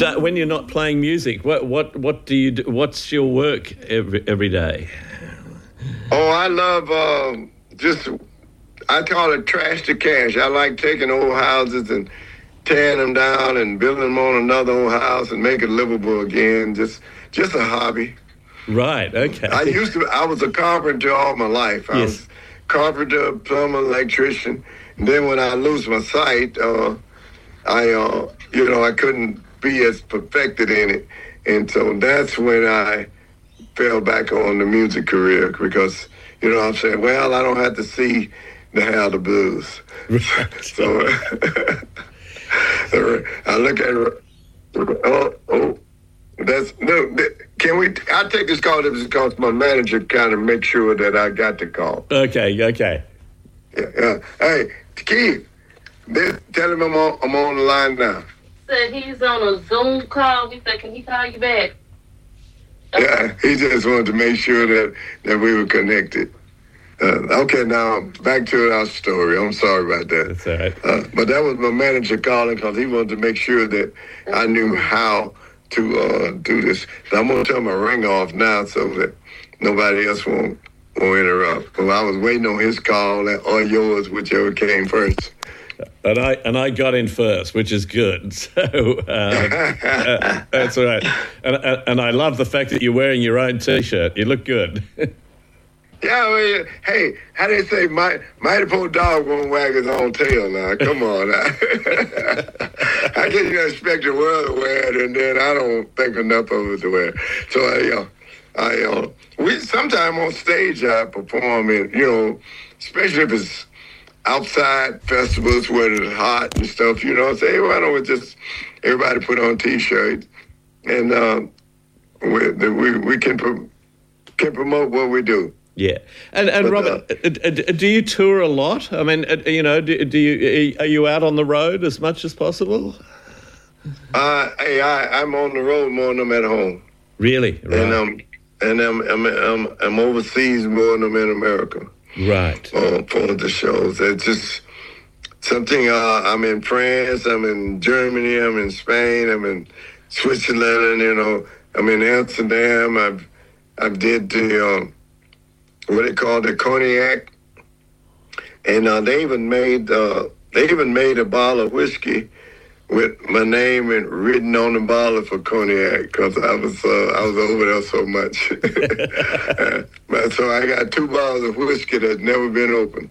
when you're not playing music, what do you do? What's your work every day? Oh, I love I call it trash to cash. I like taking old houses and tearing them down and building them on another old house and make it livable again. Just a hobby. Right. Okay. I was a carpenter all my life. I was carpenter, plumber, electrician. And then when I lose my sight, I couldn't be as perfected in it. And so that's when I fell back on the music career because, I'm saying, well, I don't have to see to have the blues. Right. So I look at I'll take this call because my manager kind of makes sure that I got the call. Okay. Yeah. Hey, Keith, tell him I'm on the line now. Said he's on a Zoom call. He said, can he call you back? Yeah, he just wanted to make sure that we were connected. Okay, now back to our story. I'm sorry about that. That's all right. But that was my manager calling because he wanted to make sure that I knew how to do this. So I'm going to turn my ring off now so that nobody else won't interrupt. Well, I was waiting on his call or yours, whichever came first. And I got in first, which is good. So that's all right. And I love the fact that you're wearing your own T-shirt. You look good. Yeah, well, hey, how they say, mighty poor dog won't wag his own tail now. Come on now. How can you expect the world to wear it and then I don't think enough of it to wear it? So we sometime on stage I perform in, especially if it's outside festivals where it's hot and stuff, say, hey, why don't we just everybody put on T-shirts and we can promote what we do. Yeah, and Robert, do you tour a lot? I mean, are you out on the road as much as possible? I'm on the road more than I'm at home. Really? Right. And I'm overseas more than I'm in America. Right. For the shows, it's just something. I'm in France. I'm in Germany. I'm in Spain. I'm in Switzerland. I'm in Amsterdam. I've did the what they call the cognac, and they even made a bottle of whiskey with my name and written on the bottle for cognac because I was over there so much. So I got 2 bottles of whiskey that's never been opened.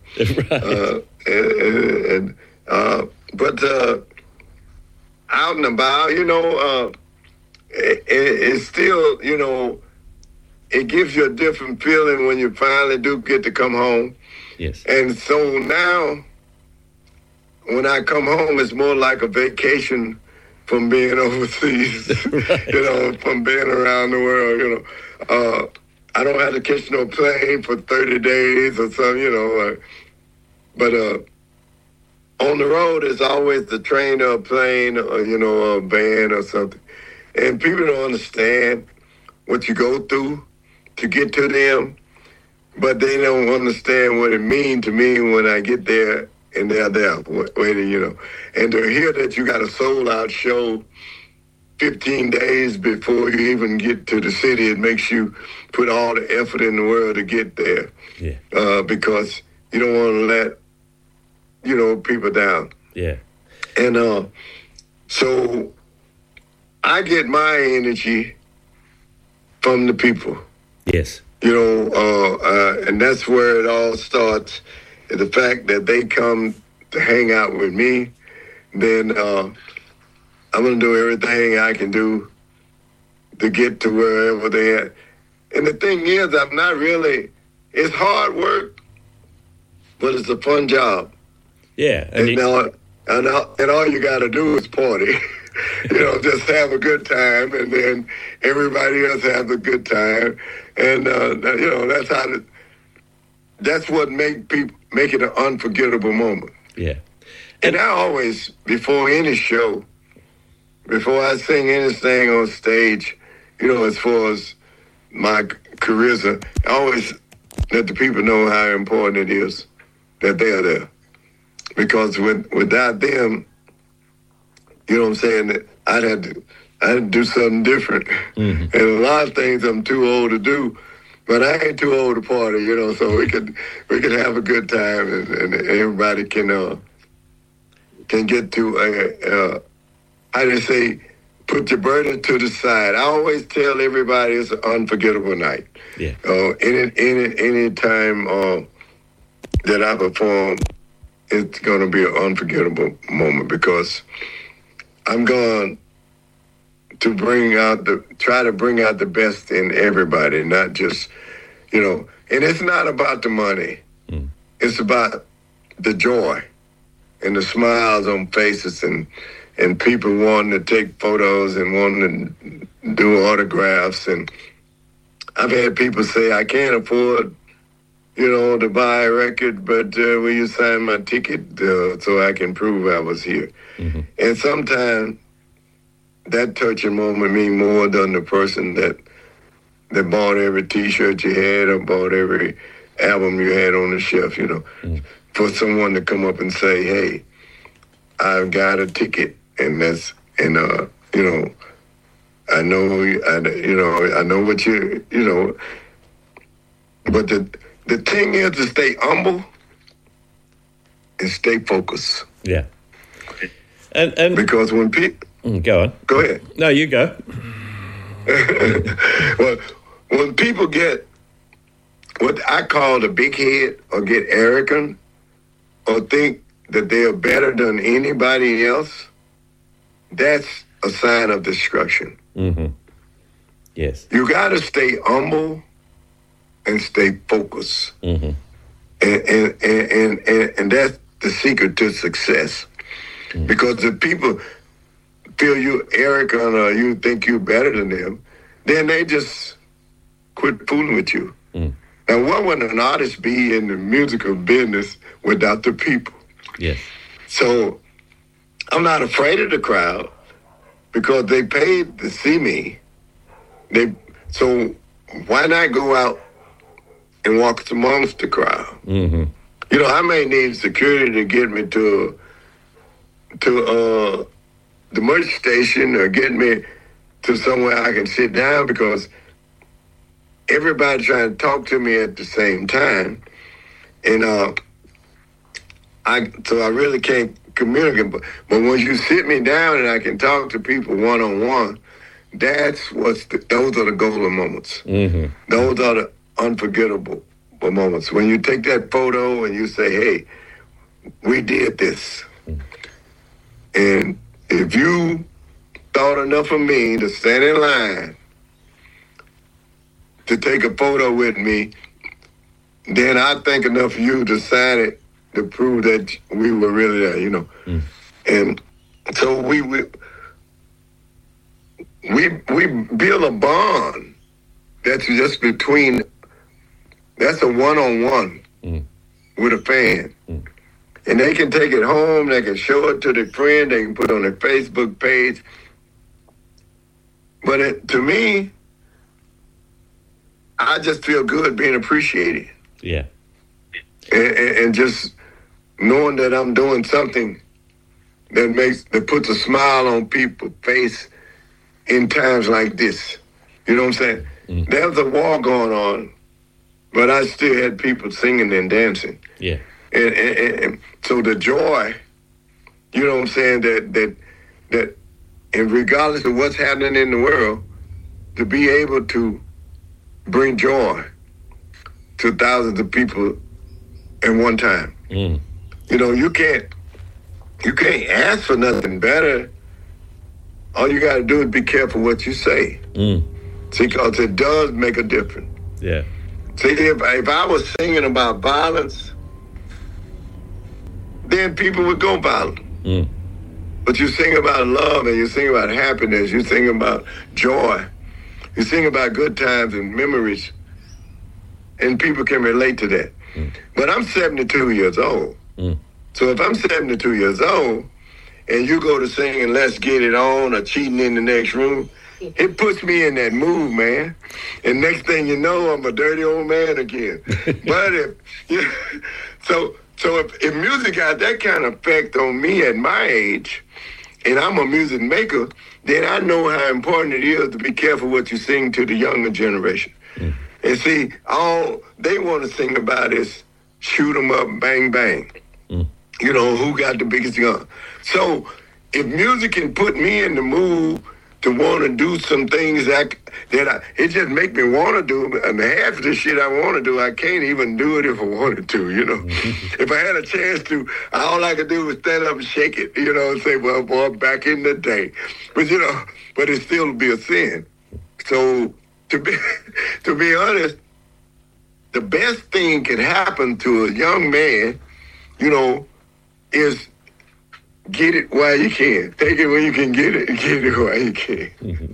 Right. But out and about, it's still, it gives you a different feeling when you finally do get to come home. Yes. And so now, when I come home, it's more like a vacation from being overseas, right. From being around the world, I don't have to catch no plane for 30 days or something, But on the road, it's always the train or a plane or, a van or something. And people don't understand what you go through to get to them, but they don't understand what it means to me when I get there and they're there waiting, And to hear that you got a sold-out show 15 days before you even get to the city, it makes you put all the effort in the world to get there. Yeah. Because you don't want to let, people down. Yeah. And so I get my energy from the people. Yes. And that's where it all starts. The fact that they come to hang out with me, then I'm going to do everything I can do to get to wherever they're at. And the thing is, it's hard work, but it's a fun job. Yeah. And all you got to do is party. Just have a good time, and then everybody else have a good time, and that's what make it an unforgettable moment. Yeah. And I always, before any show, before I sing anything on stage, as far as my career, I always let the people know how important it is that they're there, because without them, that I'd have to I do something different. And a lot of things I'm too old to do, but I ain't too old to party, so we could have a good time, and everybody can get to, I just say, put your burden to the side. I always tell everybody it's an unforgettable night. Yeah. Any time that I perform, it's going to be an unforgettable moment because I'm going to try to bring out the best in everybody, not just, and it's not about the money. It's about the joy and the smiles on faces and people wanting to take photos and wanting to do autographs. And I've had people say, I can't afford, to buy a record, but will you sign my ticket so I can prove I was here? And sometimes that touching moment means more than the person that bought every T-shirt you had or bought every album you had on the shelf, For someone to come up and say, hey, I've got a ticket, and I know, I know what but the thing is to stay humble and stay focused. Yeah. And because when people... Go on. Go ahead. No, you go. Well, when people get what I call the big head or get arrogant or think that they are better than anybody else, that's a sign of destruction. Yes. You got to stay humble and stay focused. And that's the secret to success. Because if people feel you arrogant or you think you're better than them, then they just quit fooling with you. Now, what would an artist be in the musical business without the people? Yes. So I'm not afraid of the crowd because they paid to see me. So why not go out and walk amongst the crowd? I may need security to get me to the merch station or get me to somewhere I can sit down because everybody trying to talk to me at the same time. And I really can't communicate. But when you sit me down and I can talk to people one-on-one, those are the golden moments. Those are the unforgettable moments. When you take that photo and you say, hey, we did this. And if you thought enough of me to stand in line to take a photo with me, then I think enough of you to sign it to prove that we were really there, And so we build a bond that's just that's a one-on-one with a fan. And they can take it home, they can show it to their friend, they can put it on their Facebook page. But to me, I just feel good being appreciated. Yeah. And just knowing that I'm doing something that puts a smile on people's face in times like this. You know what I'm saying? There's a war going on, but I still had people singing and dancing. Yeah. And so the joy, you know what I'm saying, that and regardless of what's happening in the world, to be able to bring joy to thousands of people at one time. You can't ask for nothing better. All you got to do is be careful what you say. See, because it does make a difference. Yeah. See, if I was singing about violence, then people would go violent. But you sing about love and you sing about happiness, you sing about joy, you sing about good times and memories, and people can relate to that. But I'm 72 years old. So if I'm 72 years old and you go to singing Let's Get It On or Cheating in the Next Room, it puts me in that mood, man. And next thing you know, I'm a dirty old man again. But if music got that kind of effect on me at my age, and I'm a music maker, then I know how important it is to be careful what you sing to the younger generation. And see, all they want to sing about is shoot 'em up, bang, bang. You know, who got the biggest gun. So if music can put me in the mood to want to do some things it just make me want to do. And half of the shit I want to do, I can't even do it if I wanted to, you know. If I had a chance to, all I could do was stand up and shake it, you know, and say, well, boy, back in the day. But, you know, but it still be a sin. So to be honest, the best thing can happen to a young man, you know, is get it while you can. Take it when you can get it, and get it while you can.